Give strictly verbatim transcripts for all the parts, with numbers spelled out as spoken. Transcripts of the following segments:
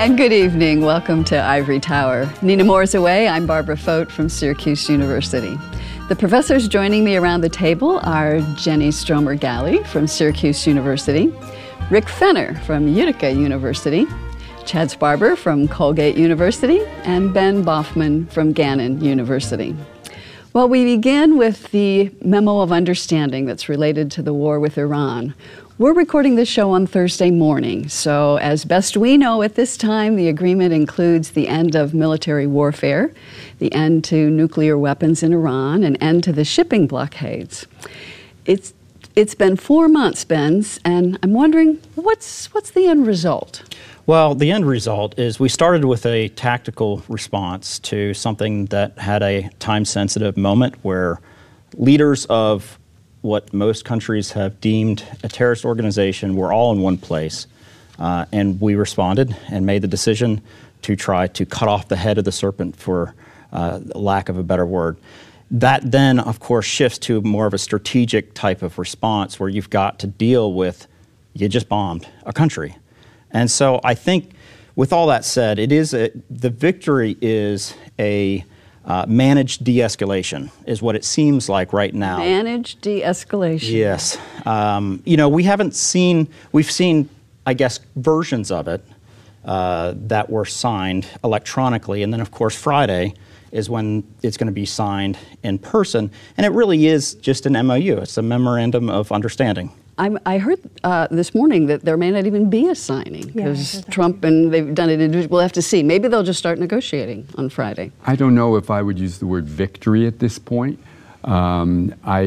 And good evening. Welcome to Ivory Tower. Nina Moore's away. I'm Barbara Fote from Syracuse University. The professors joining me around the table are Jenny Stromer-Galley from Syracuse University, Rick Fenner from Utica University, Chad Sparber from Colgate University, and Ben Baughman from Gannon University. Well, we begin with the memo of understanding that's related to the war with Iran. We're recording this show on Thursday morning, so as best we know at this time, the agreement includes the end of military warfare, the end to nuclear weapons in Iran, an end to the shipping blockades. It's it's been four months, Ben, and I'm wondering what's what's the end result? Well, the end result is we started with a tactical response to something that had a time-sensitive moment where leaders of what most countries have deemed a terrorist organization were all in one place. Uh, and we responded and made the decision to try to cut off the head of the serpent, for uh, lack of a better word. That then, of course, shifts to more of a strategic type of response where you've got to deal with, you just bombed a country. And so I think with all that said, it is a, the victory is a Uh, managed de-escalation is what it seems like right now. Managed de-escalation. Yes. Um, you know, we haven't seen, we've seen, I guess, versions of it uh, that were signed electronically. And then, of course, Friday is when it's going to be signed in person. And it really is just an M O U. It's a memorandum of understanding. I'm, I heard uh, this morning that there may not even be a signing because yeah, Trump and they've done it individually. We'll have to see. Maybe they'll just start negotiating on Friday. I don't know if I would use the word victory at this point. Um, I,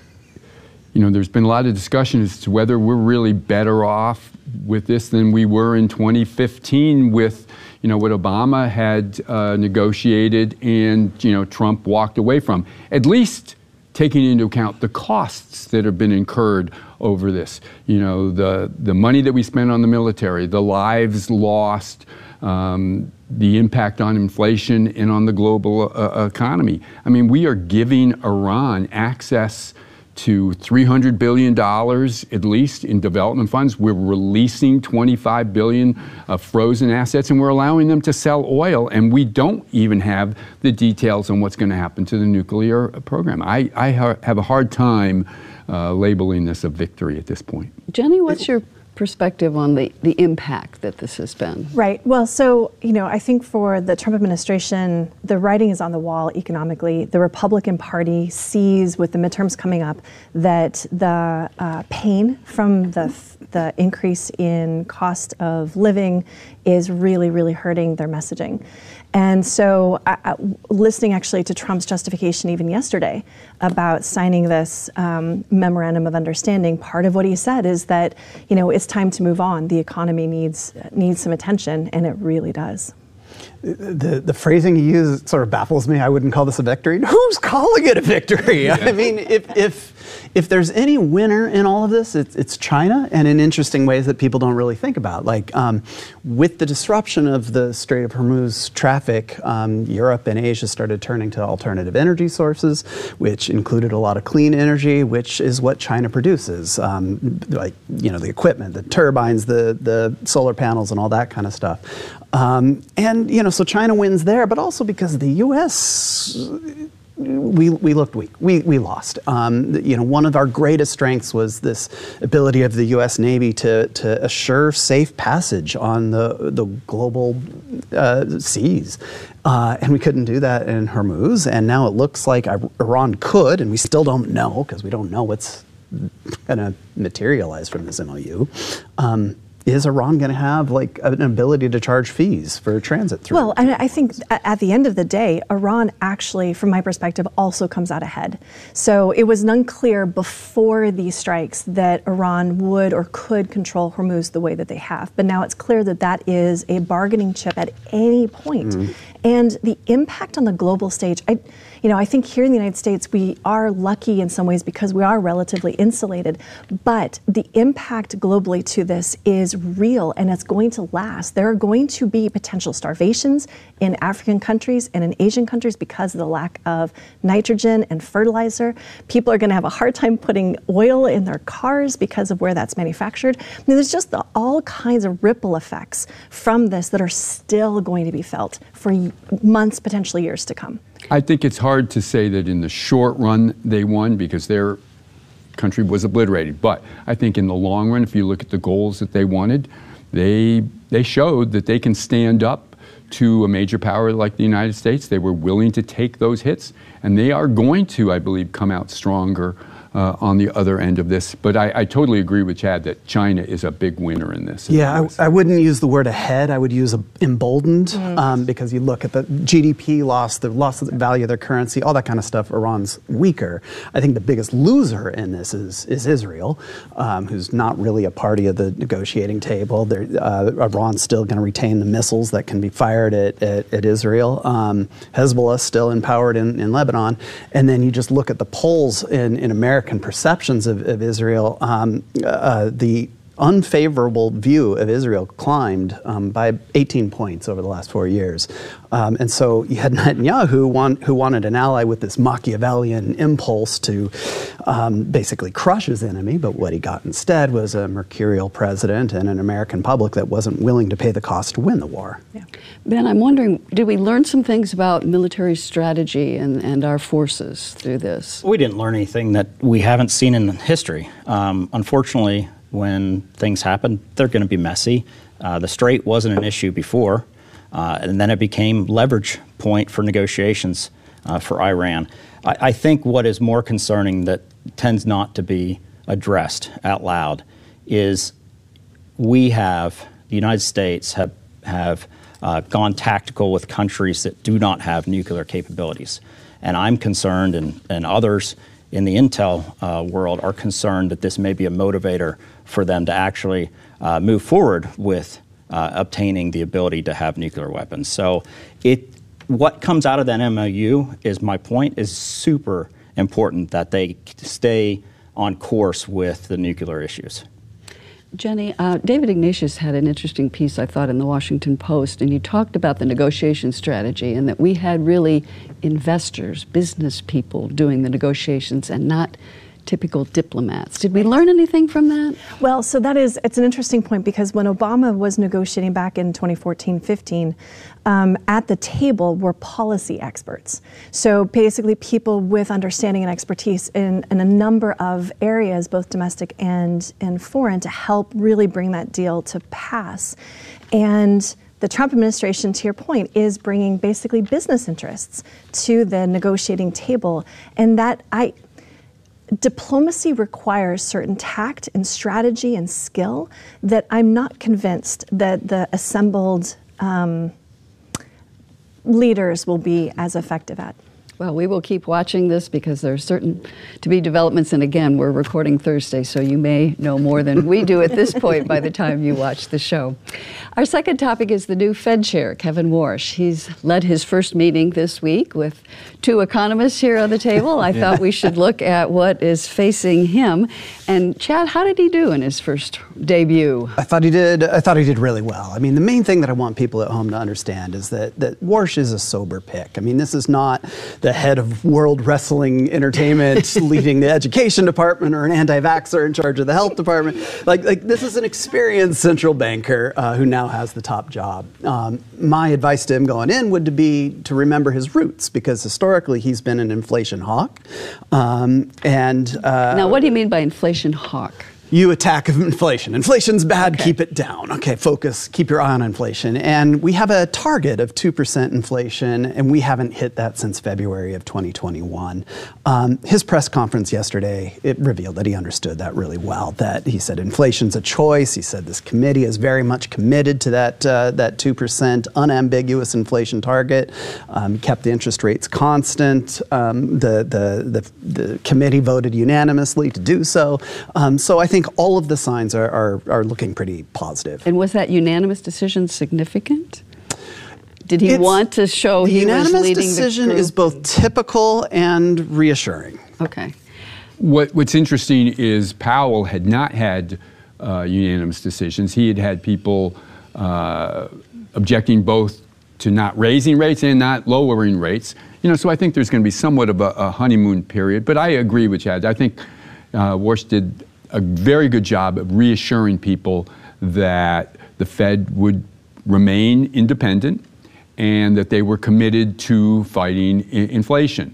you know, there's been a lot of discussion as to whether we're really better off with this than we were in twenty fifteen with, you know, what Obama had uh, negotiated and, you know, Trump walked away from. At least taking into account the costs that have been incurred over this. You know, the, the money that we spent on the military, the lives lost, um, the impact on inflation and on the global uh, economy. I mean, we are giving Iran access to three hundred billion dollars at least in development funds. We're releasing twenty-five billion dollars of frozen assets, and we're allowing them to sell oil, and we don't even have the details on what's going to happen to the nuclear program. I, I ha- have a hard time uh, labeling this a victory at this point. Jenny, what's your perspective on the, the impact that this has been? Right. Well, so, you know, I think for the Trump administration, the writing is on the wall economically. The Republican Party sees with the midterms coming up that the uh, pain from the the increase in cost of living is really, really hurting their messaging. And so uh, listening actually to Trump's justification even yesterday about signing this um, memorandum of understanding, part of what he said is that, you know, it's time to move on. The economy needs needs some attention, and it really does. The the phrasing you use sort of baffles me. I wouldn't call this a victory. Who's calling it a victory? Yeah. I mean, if if if there's any winner in all of this, it's, it's China, and in interesting ways that people don't really think about. Like um, with the disruption of the Strait of Hormuz traffic, um, Europe and Asia started turning to alternative energy sources, which included a lot of clean energy, which is what China produces. Um, like, you know, the equipment, the turbines, the the solar panels, and all that kind of stuff. Um, and, you know, so China wins there, but also because the U S, we, we looked weak. We, we lost. Um, you know, one of our greatest strengths was this ability of the U S Navy to, to assure safe passage on the, the global uh, seas. Uh, and we couldn't do that in Hormuz. And now it looks like Iran could, and we still don't know because we don't know what's going to materialize from this M O U. Um, Is Iran going to have like an ability to charge fees for transit through? Well, and I think at the end of the day, Iran actually, from my perspective, also comes out ahead. So it was unclear before these strikes that Iran would or could control Hormuz the way that they have. But now it's clear that that is a bargaining chip at any point. Mm. And the impact on the global stage, I, you know, I think here in the United States, we are lucky in some ways because we are relatively insulated, but the impact globally to this is real and it's going to last. There are going to be potential starvations in African countries and in Asian countries because of the lack of nitrogen and fertilizer. People are going to have a hard time putting oil in their cars because of where that's manufactured. I mean, there's just the, all kinds of ripple effects from this that are still going to be felt for months, potentially years to come. I think it's hard to say that in the short run they won because their country was obliterated. But I think in the long run, if you look at the goals that they wanted, they they showed that they can stand up to a major power like the United States. They were willing to take those hits, and they are going to, I believe, come out stronger Uh, on the other end of this. But I, I totally agree with Chad that China is a big winner in this. Yeah, I, I wouldn't use the word ahead. I would use a, emboldened mm. um, because you look at the G D P loss, the loss of the value of their currency, all that kind of stuff. Iran's weaker. I think the biggest loser in this is, is Israel, um, who's not really a party of the negotiating table. Uh, Iran's still going to retain the missiles that can be fired at, at, at Israel. Um, Hezbollah still empowered in, in Lebanon. And then you just look at the polls in, in America and perceptions of, of Israel, um, uh, the unfavorable view of Israel climbed um, by eighteen points over the last four years. Um, and so you had Netanyahu want, who wanted an ally with this Machiavellian impulse to um, basically crush his enemy, but what he got instead was a mercurial president and an American public that wasn't willing to pay the cost to win the war. Yeah. Ben, I'm wondering, did we learn some things about military strategy and, and our forces through this? We didn't learn anything that we haven't seen in history. Um, unfortunately, when things happen, they're going to be messy. Uh, the Strait wasn't an issue before, uh, and then it became leverage point for negotiations uh, for Iran. I, I think what is more concerning that tends not to be addressed out loud is we have, the United States have, have uh, gone tactical with countries that do not have nuclear capabilities. And I'm concerned, and, and others in the intel uh, world are concerned that this may be a motivator for them to actually uh, move forward with uh, obtaining the ability to have nuclear weapons. So it, what comes out of that M O U is, my point, is super important that they stay on course with the nuclear issues. Jenny, uh, David Ignatius had an interesting piece, I thought, in the Washington Post, and you talked about the negotiation strategy and that we had really investors, business people doing the negotiations and not typical diplomats. Did we learn anything from that? Well, so that is, it's an interesting point because when Obama was negotiating back in twenty fourteen fifteen, um, at the table were policy experts. So basically people with understanding and expertise in, in a number of areas, both domestic and, and foreign, to help really bring that deal to pass. And the Trump administration, to your point, is bringing basically business interests to the negotiating table. And that, I, diplomacy requires certain tact and strategy and skill that I'm not convinced that the assembled um, leaders will be as effective at. Well, we will keep watching this because there are certain to be developments. And again, we're recording Thursday, so you may know more than we do at this point by the time you watch the show. Our second topic is the new Fed chair, Kevin Warsh. He's led his first meeting this week with two economists here on the table. I yeah. thought we should look at what is facing him. And Chad, how did he do in his first debut? I thought he did. I thought he did really well. I mean, the main thing that I want people at home to understand is that that Warsh is a sober pick. I mean, this is not the head of World Wrestling Entertainment leading the education department or an anti-vaxxer in charge of the health department. Like, like this is an experienced central banker uh, who now has the top job. Um, my advice to him going in would to be to remember his roots, because historically he's been an inflation hawk. Um, and uh, now, what do you mean by inflation hawk? You attack inflation. Inflation's bad, okay. Keep it down. Okay, focus, keep your eye on inflation. And we have a target of two percent inflation, and we haven't hit that since February of twenty twenty-one. Um, his press conference yesterday, it revealed that he understood that really well, that he said inflation's a choice. He said this committee is very much committed to that, uh, that two percent unambiguous inflation target. Um, kept the interest rates constant. Um, the, the, the, the committee voted unanimously to do so. Um, so I think I think all of the signs are, are, are looking pretty positive. And was that unanimous decision significant? Did he It's- want to show The he was unanimous leading decision the group? is both typical and reassuring. Okay. What, what's interesting is Powell had not had uh, unanimous decisions. He had had people uh, objecting both to not raising rates and not lowering rates. You know, so I think there's going to be somewhat of a, a honeymoon period. But I agree with Chad. I think uh, Warsh did a very good job of reassuring people that the Fed would remain independent and that they were committed to fighting I- inflation.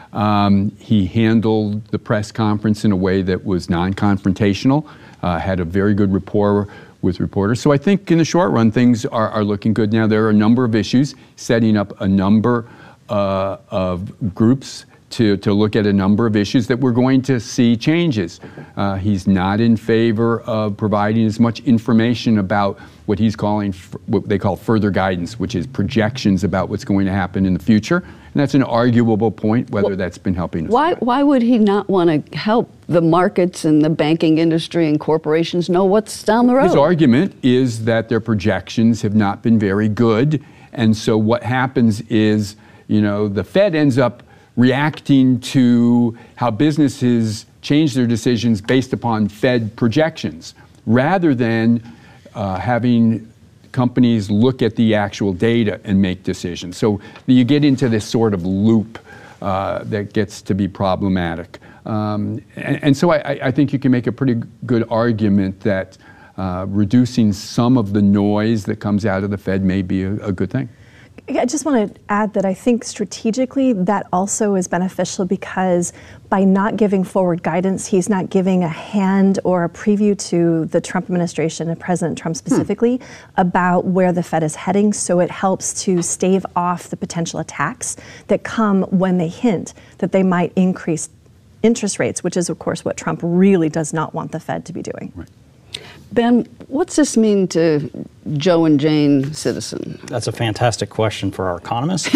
Um, he handled the press conference in a way that was non-confrontational, uh, had a very good rapport with reporters. So I think in the short run, things are, are looking good. Now, there are a number of issues, setting up a number uh, of groups to, to look at a number of issues that we're going to see changes. Uh, he's not in favor of providing as much information about what he's calling, f- what they call further guidance, which is projections about what's going to happen in the future. And that's an arguable point, whether Well, that's been helping us. Why, why would he not want to help the markets and the banking industry and corporations know what's down the road? His argument is that their projections have not been very good. And so what happens is, you know, the Fed ends up reacting to how businesses change their decisions based upon Fed projections, rather than uh, having companies look at the actual data and make decisions. So you get into this sort of loop uh, that gets to be problematic. Um, and, and so I, I think you can make a pretty good argument that uh, reducing some of the noise that comes out of the Fed may be a, a good thing. I just want to add that I think strategically that also is beneficial, because by not giving forward guidance, he's not giving a hand or a preview to the Trump administration and President Trump specifically hmm. about where the Fed is heading. So it helps to stave off the potential attacks that come when they hint that they might increase interest rates, which is, of course, what Trump really does not want the Fed to be doing. Right. Ben, what's this mean to Joe and Jane Citizen? That's a fantastic question for our economists.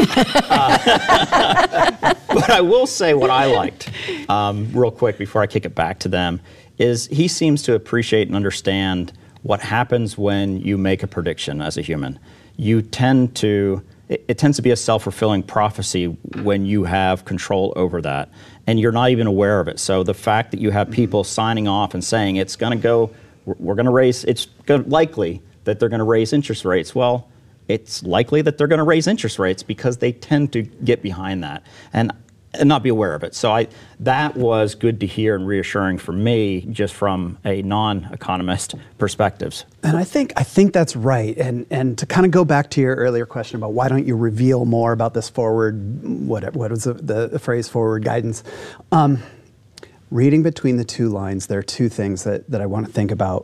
uh, but I will say what I liked, um, real quick before I kick it back to them, is he seems to appreciate and understand what happens when you make a prediction as a human. You tend to, it, it tends to be a self-fulfilling prophecy when you have control over that, and you're not even aware of it. So the fact that you have people signing off and saying it's going to go, we're going to raise, it's good, likely that they're going to raise interest rates. Well, it's likely that they're going to raise interest rates because they tend to get behind that and, and not be aware of it. So I, that was good to hear and reassuring for me, just from a non-economist perspective. And I think I think that's right. And and to kind of go back to your earlier question about why don't you reveal more about this forward, what what was the, the phrase forward guidance? Um, Reading between the two lines, there are two things that, that I want to think about.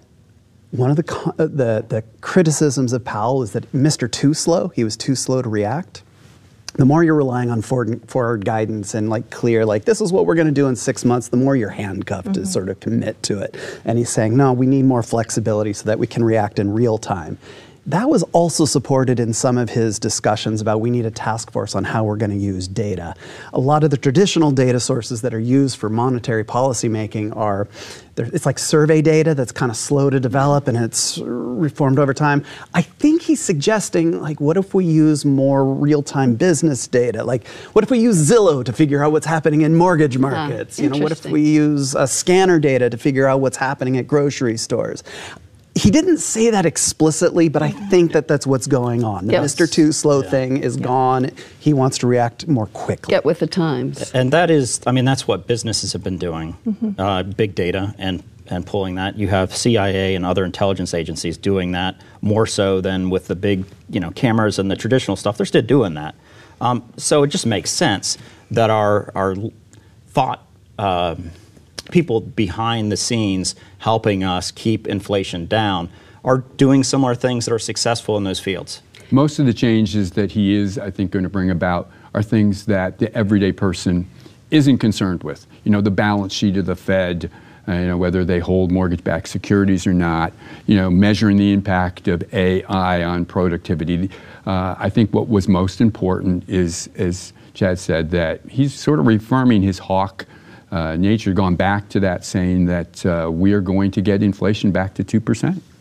One of the, the the criticisms of Powell is that Mister Too Slow, he was too slow to react. The more you're relying on forward, forward guidance and like clear, like this is what we're going to do in six months, the more you're handcuffed mm-hmm. to sort of commit to it. And he's saying, no, we need more flexibility so that we can react in real time. That was also supported in some of his discussions about we need a task force on how we're going to use data. A lot of the traditional data sources that are used for monetary policy making are, it's like survey data that's kind of slow to develop and it's reformed over time. I think he's suggesting, like, what if we use more real-time business data? Like, what if we use Zillow to figure out what's happening in mortgage markets? Ah, you know, what if we use uh, scanner data to figure out what's happening at grocery stores? He didn't say that explicitly, but I think that that's what's going on. The Yes. Mister Too Slow Yeah. thing is Yeah. gone. He wants to react more quickly. Get with the times. And that is, I mean, that's what businesses have been doing, Mm-hmm. uh, big data and, and pulling that. You have C I A and other intelligence agencies doing that more so than with the big, you know, cameras and the traditional stuff. They're still doing that. Um, so it just makes sense that our, our thought uh, people behind the scenes helping us keep inflation down are doing similar things that are successful in those fields. Most of the changes that he is, I think, going to bring about are things that the everyday person isn't concerned with. You know, the balance sheet of the Fed, uh, you know, whether they hold mortgage-backed securities or not, you know, measuring the impact of A I on productivity. Uh, I think what was most important is, as Chad said, that he's sort of reaffirming his hawk Uh, nature, gone back to that, saying that uh, we are going to get inflation back to two percent.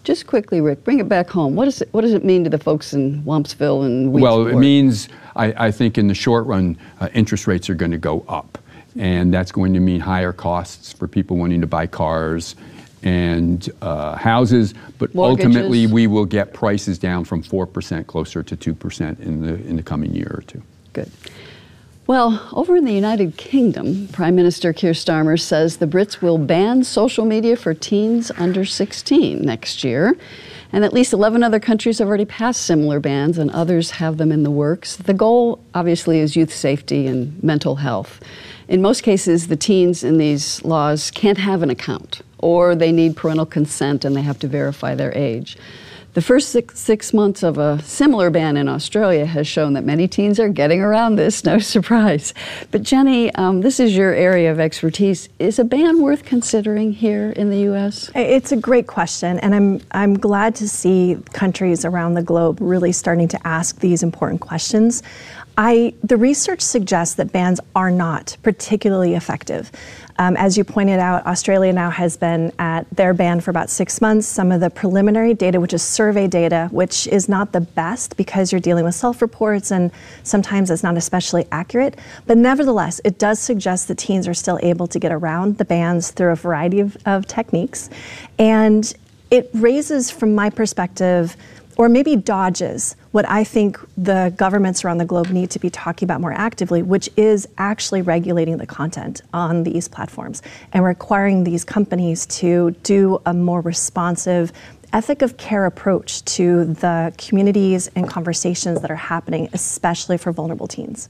Just quickly, Rick, bring it back home. What, is it, what does it mean to the folks in Wampsville and Weedsport? Well, it means, I, I think in the short run, uh, interest rates are going to go up. And that's going to mean higher costs for people wanting to buy cars and uh, houses. But Mortgages. ultimately, we will get prices down from four percent closer to two percent in the, in the coming year or two. Good. Well, over in the United Kingdom, Prime Minister Keir Starmer says the Brits will ban social media for teens under sixteen next year. And at least eleven other countries have already passed similar bans, and others have them in the works. The goal, obviously, is youth safety and mental health. In most cases, the teens in these laws can't have an account, or they need parental consent and they have to verify their age. The first six, six months of a similar ban in Australia has shown that many teens are getting around this, no surprise. But Jenny, um, this is your area of expertise. Is a ban worth considering here in the U S? It's a great question, and I'm, I'm glad to see countries around the globe really starting to ask these important questions. I, the research suggests that bans are not particularly effective. Um, as you pointed out, Australia now has been at their ban for about six months. Some of the preliminary data, which is survey data, which is not the best because you're dealing with self-reports and sometimes it's not especially accurate. But nevertheless, it does suggest that teens are still able to get around the bans through a variety of, of techniques. And it raises, from my perspective, or maybe dodges what I think the governments around the globe need to be talking about more actively, which is actually regulating the content on these platforms and requiring these companies to do a more responsive, ethic of care approach to the communities and conversations that are happening, especially for vulnerable teens.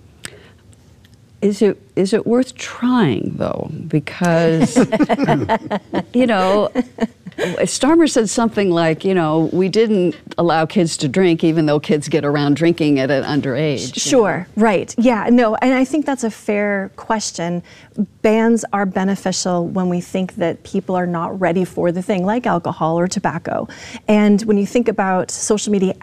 Is it is it worth trying, though? Because, you know, Starmer said something like, you know, we didn't allow kids to drink even though kids get around drinking at an underage. Sure, know? Right. Yeah, no, and I think that's a fair question. Bans are beneficial when we think that people are not ready for the thing, like alcohol or tobacco. And when you think about social media